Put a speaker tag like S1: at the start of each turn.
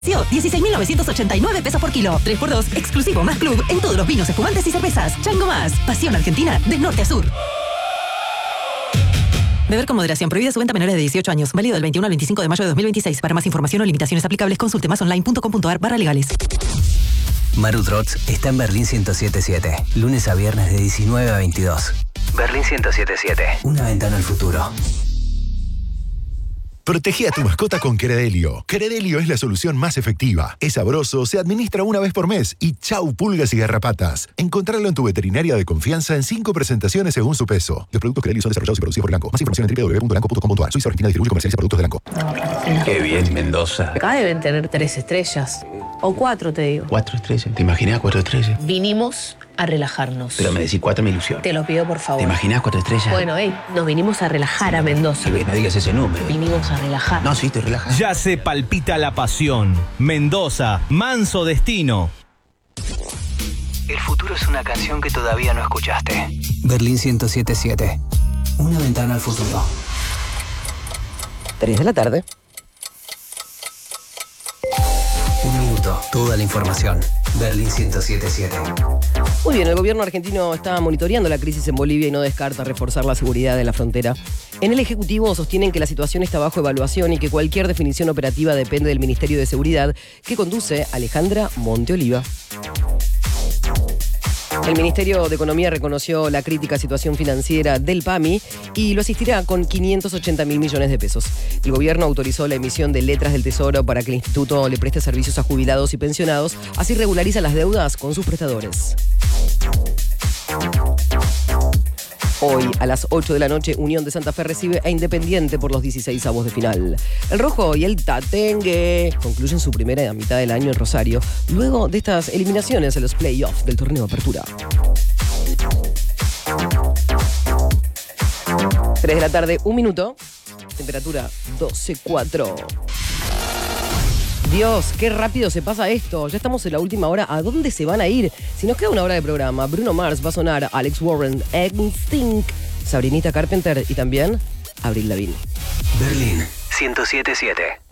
S1: 16.989 pesos por kilo. 3x2, exclusivo más club en todos los vinos, espumantes y cervezas. Chango Más. Pasión argentina de norte a sur. Beber con moderación. Prohibida su venta a menores de 18 años. Válido del 21 al 25 de mayo de 2026. Para más información o limitaciones aplicables, consulte masonline.com.ar/legales.
S2: Maru Trots está en Berlín 107.7. Lunes a viernes de 19 a 22. Berlín 107.7. Una ventana al futuro.
S3: Protege a tu mascota con Credelio. Credelio es la solución más efectiva. Es sabroso, se administra una vez por mes y chau pulgas y garrapatas. Encontrarlo en tu veterinaria de confianza en 5 presentaciones según su peso. Los productos Credelio son desarrollados y producidos por Elanco. Más información en www.elanco.com.ar. Suiza Argentina distribuye y comercializa productos de Elanco.
S4: Qué bien, Mendoza.
S5: Acá deben tener 3 estrellas. O 4, te digo.
S4: 4 estrellas. ¿Te imaginas 4 estrellas?
S5: Vinimos a relajarnos.
S4: Pero me decís 4 me ilusiona.
S5: Te lo pido, por favor.
S4: ¿Te imaginas 4 estrellas?
S5: Bueno, nos vinimos a relajar a Mendoza.
S4: No digas ese número.
S5: Vinimos a relajar.
S4: No, sí, te relajas.
S6: Ya se palpita la pasión. Mendoza, manso destino.
S2: El futuro es una canción que todavía no escuchaste. Berlín 107.7. Una ventana al futuro.
S7: 3 de la tarde.
S2: Un minuto. Toda la información. Berlín 107.7.
S7: Muy bien, el gobierno argentino está monitoreando la crisis en Bolivia y no descarta reforzar la seguridad de la frontera. En el Ejecutivo sostienen que la situación está bajo evaluación y que cualquier definición operativa depende del Ministerio de Seguridad, que conduce Alejandra Monteoliva. El Ministerio de Economía reconoció la crítica situación financiera del PAMI y lo asistirá con 580.000 millones de pesos. El gobierno autorizó la emisión de letras del Tesoro para que el instituto le preste servicios a jubilados y pensionados, así regulariza las deudas con sus prestadores. Hoy, a las 8 de la noche, Unión de Santa Fe recibe a Independiente por los 16avos de final. El Rojo y el Tatengue concluyen su primera mitad del año en Rosario, luego de estas eliminaciones en los playoffs del torneo de apertura. 3 de la tarde, 1 minuto. Temperatura 12.4. Dios, qué rápido se pasa esto. Ya estamos en la última hora. ¿A dónde se van a ir? Si nos queda una hora de programa, Bruno Mars va a sonar, Alex Warren, NSYNC, Sabrinita Carpenter y también Avril Lavigne.
S2: Berlín 107.7.